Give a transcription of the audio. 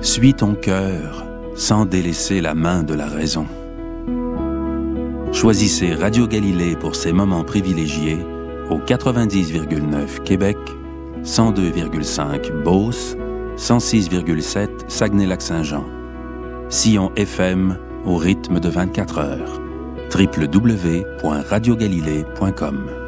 Suis ton cœur sans délaisser la main de la raison. Choisissez Radio Galilée pour ces moments privilégiés au 90,9 Québec, 102,5 Beauce, 106,7 Saguenay-Lac-Saint-Jean. Sillon FM au rythme de 24 heures. www.radiogalilée.com